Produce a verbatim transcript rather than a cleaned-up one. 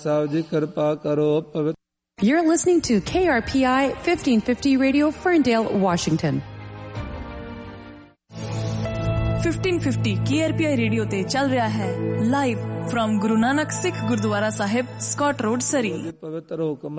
ਸਾਹਿਬ ਜੀ ਕਿਰਪਾ ਕਰੋ ਪਵਿੱਤਰ। You're listening to K R P I fifteen fifty Radio, Ferndale, Washington. fifteen fifty K R P I radio ਤੇ ਚੱਲ ਰਿਹਾ ਹੈ ਲਾਈਵ ਫਰਮ ਗੁਰੂ ਨਾਨਕ ਸਿੱਖ ਗੁਰਦੁਆਰਾ ਸਾਹਿਬ, ਸਕਾਟ ਰੋਡ, ਸਰੀ। ਪਵਿੱਤਰ ਹੁਕਮ